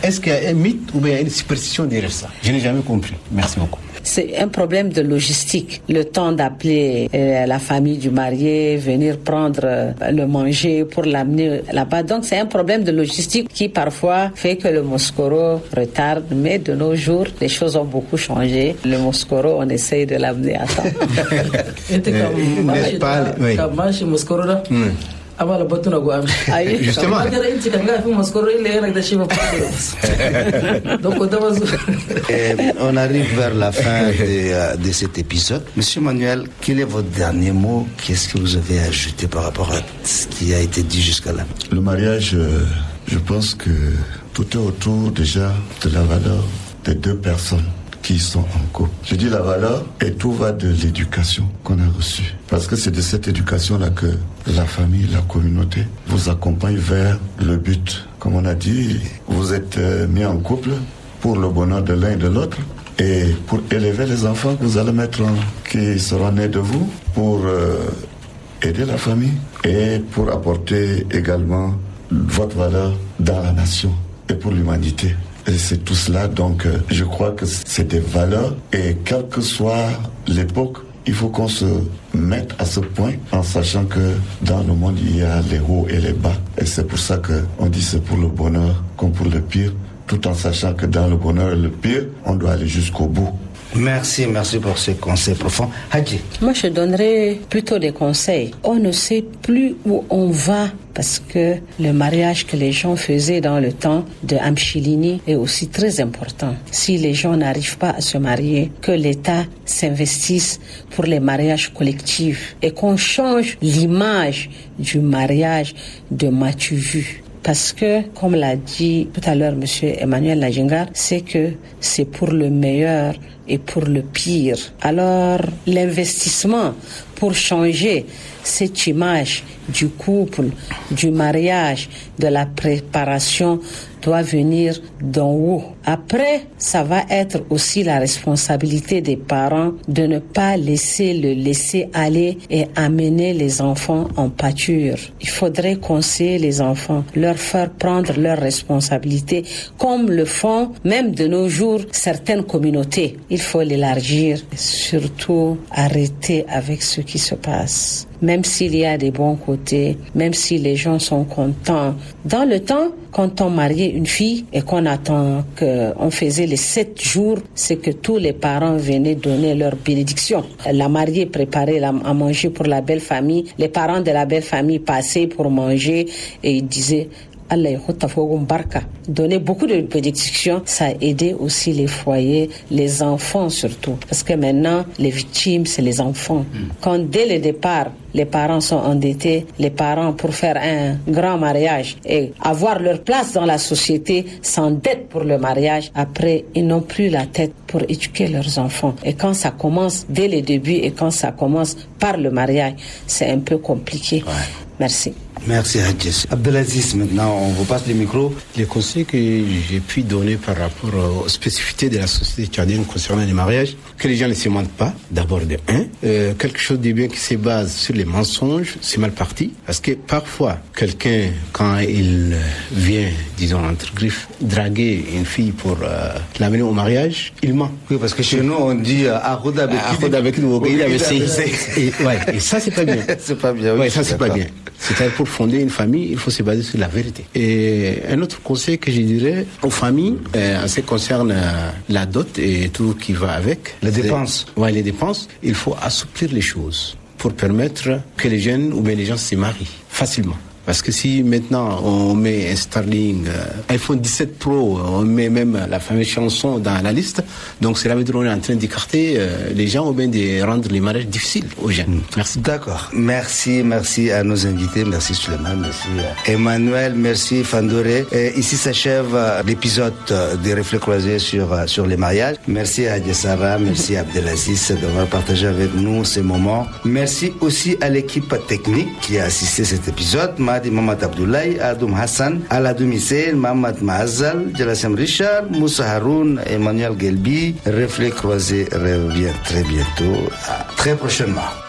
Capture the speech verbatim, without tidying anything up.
Est-ce qu'il y a un mythe ou bien une superstition derrière ça? Je n'ai jamais compris. Merci beaucoup. C'est un problème de logistique. Le temps d'appeler euh, la famille du marié, venir prendre euh, le manger pour l'amener là-bas. Donc c'est un problème de logistique qui parfois fait que le Moskoro retarde. Mais de nos jours, les choses ont beaucoup changé. Le Moskoro, on essaye de l'amener à temps. N'est-ce pas? Oui. Justement. Et on arrive vers la fin de, de cet épisode. Monsieur Manuel, quel est votre dernier mot? Qu'est-ce que vous avez ajouté par rapport à ce qui a été dit jusqu'à là? Le mariage, euh, je pense que tout est autour déjà de la valeur des deux personnes qui sont en couple. Je dis la valeur et tout va de l'éducation qu'on a reçue. Parce que c'est de cette éducation-là que la famille, la communauté vous accompagne vers le but. Comme on a dit, vous êtes mis en couple pour le bonheur de l'un et de l'autre et pour élever les enfants que vous allez mettre en, qui seront nés de vous, pour euh, aider la famille et pour apporter également votre valeur dans la nation et pour l'humanité. Et c'est tout cela, donc euh, je crois que c'est des valeurs et quelle que soit l'époque, il faut qu'on se mette à ce point en sachant que dans le monde il y a les hauts et les bas. Et c'est pour ça qu'on dit c'est pour le bonheur comme pour le pire, tout en sachant que dans le bonheur et le pire, on doit aller jusqu'au bout. Merci, merci pour ce conseil profond. Hadji. Moi, je donnerais plutôt des conseils. On ne sait plus où on va parce que le mariage que les gens faisaient dans le temps de Amchilini est aussi très important. Si les gens n'arrivent pas à se marier, que l'État s'investisse pour les mariages collectifs et qu'on change l'image du mariage de matu vu. Parce que, comme l'a dit tout à l'heure monsieur Emmanuel Lajengar, c'est que c'est pour le meilleur et pour le pire. Alors, l'investissement pour changer cette image du couple, du mariage, de la préparation doit venir d'en haut. Après, ça va être aussi la responsabilité des parents de ne pas laisser le laisser aller et amener les enfants en pâture. Il faudrait conseiller les enfants, leur faire prendre leurs responsabilités, comme le font même de nos jours certaines communautés. Il faut l'élargir, et surtout arrêter avec ce qui se passe. Même s'il y a des bons côtés, même si les gens sont contents. Dans le temps, quand on mariait une fille et qu'on attend qu'on faisait les sept jours, c'est que tous les parents venaient donner leur bénédiction. La mariée préparait la, à manger pour la belle famille. Les parents de la belle famille passaient pour manger et ils disaient Allah barka. Donner beaucoup de bénédictions, ça a aidé aussi les foyers, les enfants surtout. Parce que maintenant, les victimes, c'est les enfants. Mm. Quand dès le départ, les parents sont endettés, les parents, pour faire un grand mariage et avoir leur place dans la société, s'endettent pour le mariage. Après, ils n'ont plus la tête pour éduquer leurs enfants. Et quand ça commence dès le début et quand ça commence par le mariage, c'est un peu compliqué. Ouais. Merci. Merci Hadji. Abdelaziz, maintenant on vous passe le micro. Les conseils que j'ai pu donner par rapport aux spécificités de la société tchadienne concernant les mariages, que les gens ne se mentent pas, d'abord de un. Euh, quelque chose de bien qui se base sur les mensonges, c'est mal parti. Parce que parfois, quelqu'un, quand il vient, disons entre griffes, draguer une fille pour euh, l'amener au mariage, il ment. Oui, parce que chez nous on dit Arouda avec et ça c'est pas bien. C'est pas bien. Oui, ouais, ça c'est pas bien. C'est-à-dire pour fonder une famille, il faut se baser sur la vérité. Et un autre conseil que je dirais aux familles, euh, en ce qui concerne euh, la dot et tout qui va avec. Les dépenses. Ouais, les dépenses. Il faut assouplir les choses pour permettre que les jeunes ou bien les gens se marient facilement. Parce que si maintenant on met un Starlink, euh, iPhone dix-sept Pro, on met même la fameuse chanson dans la liste, donc cela veut dire qu'on est en train d'écarter euh, les gens ou bien de rendre les mariages difficiles aux jeunes. Merci. D'accord. Merci, merci à nos invités. Merci Suleiman, merci Emmanuel, merci Fandoré. Et ici s'achève l'épisode des Reflets Croisés sur, sur les mariages. Merci à Adjessara, merci à Abdelaziz d'avoir partagé avec nous ces moments. Merci aussi à l'équipe technique qui a assisté à cet épisode. Mahdi Mohamed Abdoulaye, Adoum Hassan, Aladoum Hissène, Mohamed Mahazal, Jalassem Richard, Moussa Haroun, Emmanuel Gelbi. Reflets Croisés revient très bientôt, à très prochainement.